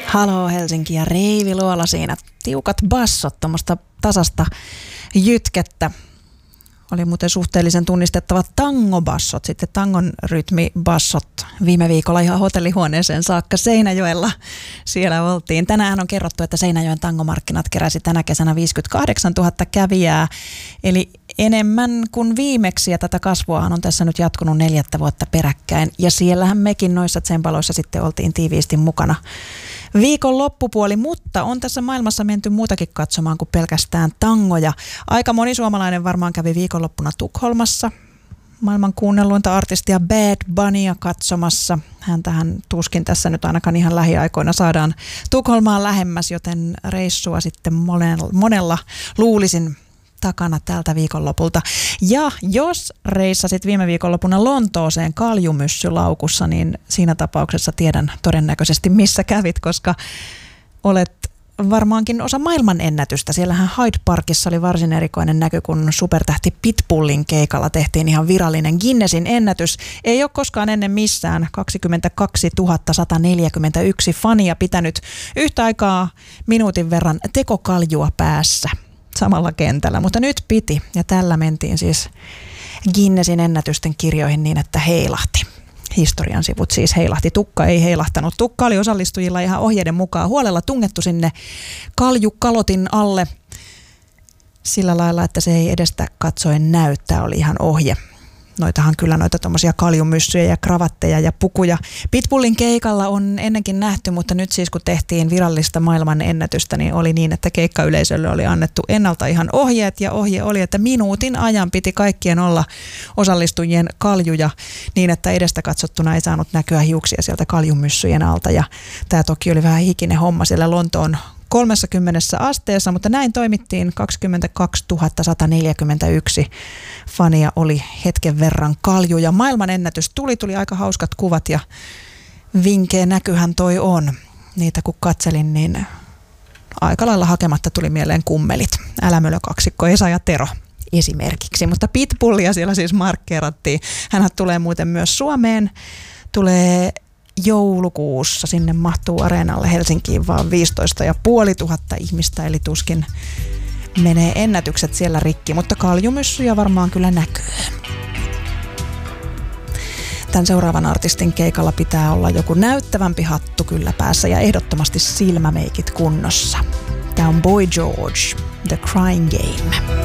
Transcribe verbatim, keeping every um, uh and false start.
Haloo Helsinki ja Reivi Luola siinä. Tiukat bassot, tuommoista tasasta jytkettä. Oli muuten suhteellisen tunnistettavat tangobassot, sitten tangon rytmibassot viime viikolla ihan hotellihuoneeseen saakka Seinäjoella. Siellä oltiin. Tänään on kerrottu, että Seinäjoen tangomarkkinat keräsi tänä kesänä viisikymmentäkahdeksantuhatta kävijää, eli enemmän kuin viimeksi, ja tätä kasvuahan on tässä nyt jatkunut neljättä vuotta peräkkäin, ja siellähän mekin noissa tsempaloissa sitten oltiin tiiviisti mukana viikon loppupuoli, mutta on tässä maailmassa menty muutakin katsomaan kuin pelkästään tangoja. Aika moni suomalainen varmaan kävi viikonloppuna Tukholmassa maailman kuunnelluinta artistia Bad Bunnya katsomassa. Häntähän tuskin tässä nyt ainakaan ihan lähiaikoina saadaan Tukholmaan lähemmäs, joten reissua sitten monella, monella luulisin takana tältä viikonlopulta. Ja jos reissasit viime viikonloppuna Lontooseen kaljumyssylaukussa, niin siinä tapauksessa tiedän todennäköisesti missä kävit, koska olet varmaankin osa maailman ennätystä. Siellähän Hyde Parkissa oli varsin erikoinen näky, kun supertähti Pitbullin keikalla tehtiin ihan virallinen Guinnessin ennätys. Ei ole koskaan ennen missään kaksikymmentäkaksituhatta sata neljäkymmentäyksi fania pitänyt yhtä aikaa minuutin verran tekokaljua päässä samalla kentällä, mutta nyt piti, ja tällä mentiin siis Guinnessin ennätysten kirjoihin niin, että heilahti. Historian sivut siis heilahti. Tukka ei heilahtanut. Tukka oli osallistujilla ihan ohjeiden mukaan huolella tungettu sinne kaljukalotin alle sillä lailla, että se ei edestä katsoen näy. Tämä oli ihan ohje. Noitahan kyllä noita tommosia kaljumyssyjä ja kravatteja ja pukuja Pitbullin keikalla on ennenkin nähty, mutta nyt siis kun tehtiin virallista maailman ennätystä, niin oli niin, että keikkayleisölle oli annettu ennalta ihan ohjeet, ja ohje oli, että minuutin ajan piti kaikkien olla osallistujien kaljuja niin, että edestä katsottuna ei saanut näkyä hiuksia sieltä kaljumyssyjen alta, ja tämä toki oli vähän hikinen homma siellä Lontoon kolmekymmentä asteessa, mutta näin toimittiin. Kaksikymmentäkaksituhatta sata neljäkymmentäyksi fania oli hetken verran kaljuja. Maailman ennätys tuli, tuli aika hauskat kuvat, ja vinkeä näkyhän toi on. Niitä kun katselin, niin aika lailla hakematta tuli mieleen kummelit. Älämölö kaksikko, Esa ja Tero esimerkiksi, mutta Pitbullia siellä siis markkeerattiin. Hänhän tulee muuten myös Suomeen, tulee joulukuussa, sinne mahtuu areenalle Helsinkiin vaan viisitoista ja puoli tuhatta ihmistä, eli tuskin menee ennätykset siellä rikki, mutta kaljumyssyjä varmaan kyllä näkyy. Tämän seuraavan artistin keikalla pitää olla joku näyttävämpi hattu kyllä päässä ja ehdottomasti silmämeikit kunnossa. Tämä on Boy George, The Crying Game.